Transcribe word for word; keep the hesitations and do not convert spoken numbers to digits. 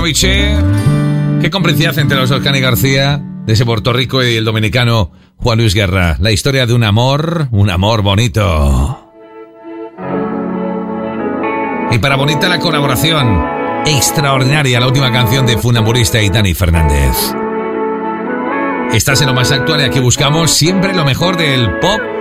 Noche. Qué complicidad entre los dos, Cani García, de ese Puerto Rico, y el dominicano Juan Luis Guerra. La historia de un amor, un amor bonito. Y para bonita la colaboración extraordinaria, la última canción de Funambulista y Dani Fernández. Estás en lo más actual y aquí buscamos siempre lo mejor del pop